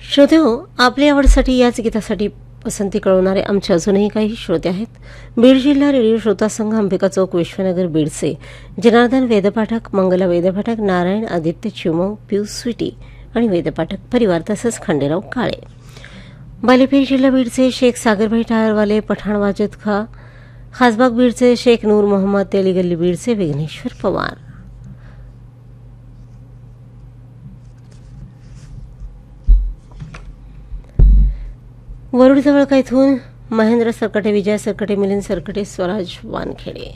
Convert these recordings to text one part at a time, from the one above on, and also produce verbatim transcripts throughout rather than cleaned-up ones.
श्रोते हो, आपल्या आवडीसाठी याच गीतासाठी पसंती कळवणारे आमचे अजूनही काही श्रोते आहेत. बीड जिल्हा रेडिओ श्रोता संघ, अंबिका चौक, विश्वनगर, बीडचे जनार्दन वेदपाठक, मंगला वेदपाठक, नारायण आदित्य चिमो, पियुष स्वीटी आणि वेदपाठक परिवार, तसंच खंडेराव काळे. बालेपीर जिल्हा बीडचे शेख सागरभाई टायरवाले, पठाण वाजद खा, खासबाग बीडचे शेख नूर मोहम्मद, तेली गल्ली बीडचे विघ्नेश्वर पवार. वरुडजवळ कैथून महेंद्र सरकटे, विजय सरकटे, मिलिंद सरकटे, स्वराज वानखेडे.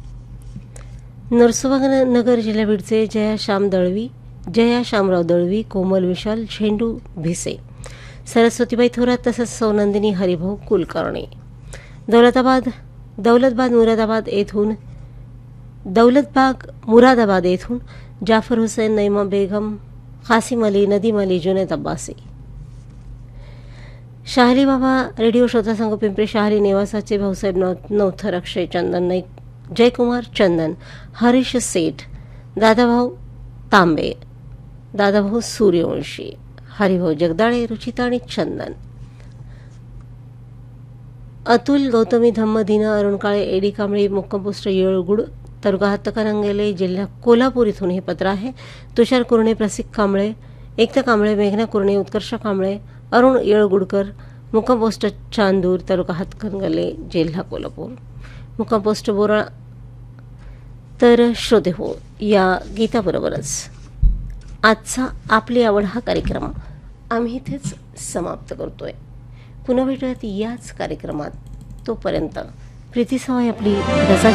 नरसोबानगर जिल्हा बीडचे जया श्याम दळवी, जया श्यामराव दळवी, कोमल विशाल, झेंडू भिसे, सरस्वतीबाई थोरात, तसंच सौनंदिनी हरिभाऊ कुलकर्णी. दौलताबाद दौलतबाद मुरादाबाद येथून दौलतबाग मुरादाबाद येथून जाफर हुसेन, नईमा बेगम, कासिम अली, नदीम अली, जुनैद अब्बासी. शाहली बाबा रेडिओ श्रोता संघ, पिंपरी शाहली निवासाचे भाऊसाहेब नौ नौथर, अक्षय चंदन नाईक, जयकुमार चंदन, हरीश सेठ, दादाभाऊ तांबे, दादाभाऊ सूर्यवंशी, हरिभाऊ जगदाळे, रुचिता आणि चंदन. अतुल गौतमी धम्म, दीना अरुण काळे, एडी कांबळे, मुक्काम पोस्ट येळगुड, तालुका हातकणंगले, जिल्हा कोल्हापूर इथून हे पत्र आहे. तुषार कुरणे, प्रसिक कांबळे, एकता कांबळे, मेघना कुरणे, उत्कर्ष कांबळे, अरुण येळगुडकर, मुक्काम पोस्ट चांदूर, तालुका हातकणंगले, जिल्हा कोल्हापूर. मुक्काम पोस्ट बोराळा. तर श्रोते हो, या गीताबरोबरच आजचा आपली आवड हा कार्यक्रम आम्ही इथेच समाप्त करतोय. पुन्हा भेटूयात याच कार्यक्रमात. तोपर्यंत प्रीती सवाय आपली रजा